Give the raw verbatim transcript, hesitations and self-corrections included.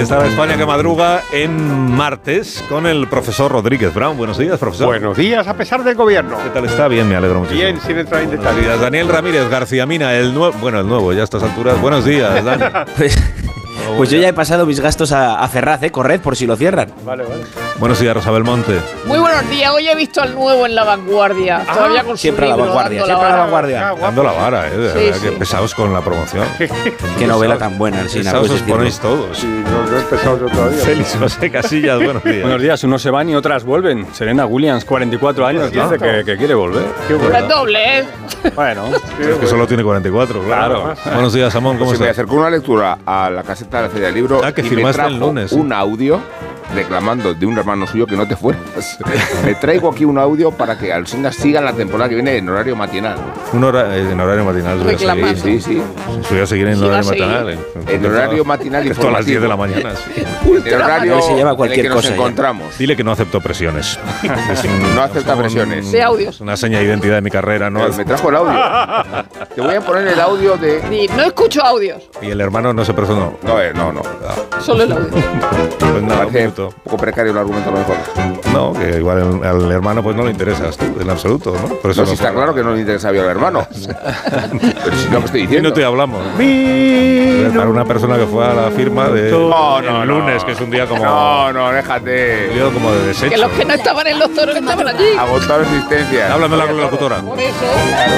está la España que madruga en martes con el profesor Rodríguez Brown. Buenos días, profesor. Buenos días, a pesar del gobierno. ¿Qué tal está? Bien, me alegro muchísimo. Bien, sin entrar en Buenos detalles. días, Daniel Ramírez García Mina, el nuevo, bueno, el nuevo, ya a estas alturas. Buenos días, Dani. Pues, pues yo ya he pasado mis gastos a, a Ferraz, ¿eh? Corred por si lo cierran. Vale, vale. Buenos días, Rosa Belmonte. Muy buenos días, hoy he visto al nuevo en La Vanguardia. Ah, Todavía con su siempre a la libro, vanguardia, dando siempre a la vara. vanguardia. Ah, Dando la vara, eh. De Sí, verdad sí. que pesados con la promoción. Qué novela tan buena, Alsina. Pesados puedes os decirlo. ponéis todos. Sí, no, no he empezado yo todavía. Félix José Casillas, buenos días. Buenos días, unos se van y otras vuelven. Serena Williams, cuarenta y cuatro años, dice que, que quiere volver. Qué bueno. Es doble, ¿eh? Bueno, Es que solo tiene cuarenta y cuatro, claro. Claro. Buenos días, Samón, ¿cómo Si me estás? acercó una lectura a la caseta de la Feria del Libro Ah, que y me firmaste trajo el lunes, sí. un audio reclamando de un hermano suyo que no te fueras. Me traigo aquí un audio para que Alsina siga la temporada que viene en horario matinal. Un hora, eh, en horario matinal. voy a Reclamando. seguir. Sí, sí. Voy a seguir en Sí, va a horario seguir. matinal. eh. En horario matinal Esto a las diez de la informativo. mañana, sí. En el horario Él se lleva en el cualquier que nos cosa ya. encontramos. Dile que no acepto presiones. Es un- No acepta es un- presiones. De audios. Una seña de identidad de mi carrera, ¿no? Pero me trajo el audio. Te voy a poner el audio de... Di, no escucho audios, Y el hermano no se personó. No, eh, no, no. solo el audio. Pues nada, un Parece minuto. un poco precario el argumento a lo mejor. No, que igual el- al hermano pues no le interesas tú, en absoluto, ¿no? Por eso No, si está fue. claro que no le interesa al hermano. Pero si no, que estoy Y diciendo. no te hablamos. Para una persona que fue a la firma de No, no, el no. lunes, que es un día como, No, no, déjate. un día como de desecho. Que los que no estaban en los toros estaban allí. Agotar existencia. Háblame la locutora. Por eso.